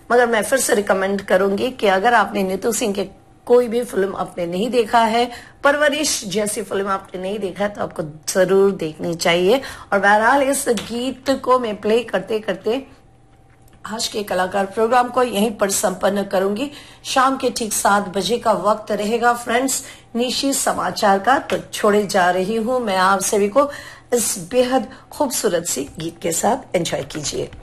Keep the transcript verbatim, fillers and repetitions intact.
मगर मैं फिर से रिकमेंड करूंगी कि अगर आपने नीतू सिंह के कोई भी फिल्म आपने नहीं देखा है, परवरिश जैसी फिल्म आपने नहीं देखा है, तो आपको जरूर देखनी चाहिए। और बहरहाल इस गीत को मैं प्ले करते करते आज के कलाकार प्रोग्राम को यहीं पर संपन्न करूंगी। शाम के ठीक सात बजे का वक्त रहेगा फ्रेंड्स निशी समाचार का, तो छोड़े जा रही हूं मैं आप सभी को इस बेहद खूबसूरत सी गीत के साथ। एंजॉय कीजिए।